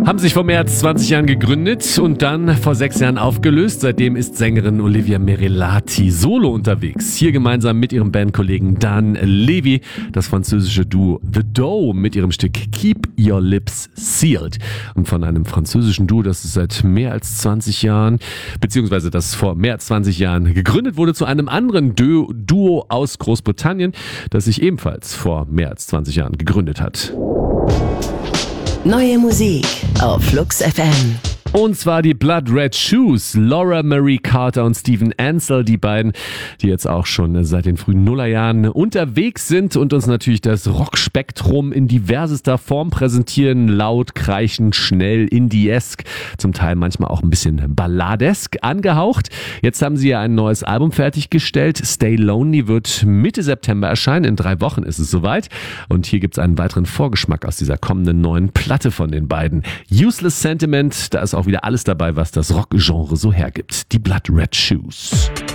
Haben sich vor mehr als 20 Jahren gegründet und dann vor 6 Jahren aufgelöst. Seitdem ist Sängerin Olivia Merilati solo unterwegs. Hier gemeinsam mit ihrem Bandkollegen Dan Levy, das französische Duo The Dough mit ihrem Stück Keep Your Lips Sealed. Und von einem französischen Duo, das es seit mehr als 20 Jahren, beziehungsweise das vor mehr als 20 Jahren gegründet wurde, zu einem anderen Duo aus Großbritannien, das sich ebenfalls vor mehr als 20 Jahren gegründet hat. Neue Musik auf Flux FM. Und zwar die Blood Red Shoes, Laura Marie Carter und Steven Ansel, die beiden, die jetzt auch schon seit den frühen Nullerjahren unterwegs sind und uns natürlich das Rockspektrum in diversester Form präsentieren, laut, kreischend, schnell, indie-esk, zum Teil manchmal auch ein bisschen balladesk angehaucht. Jetzt haben sie ja ein neues Album fertiggestellt, Stay Lonely wird Mitte September erscheinen, in 3 Wochen ist es soweit und hier gibt's einen weiteren Vorgeschmack aus dieser kommenden neuen Platte von den beiden. Useless Sentiment, da ist auch wieder alles dabei, was das Rockgenre so hergibt. Die Blood Red Shoes.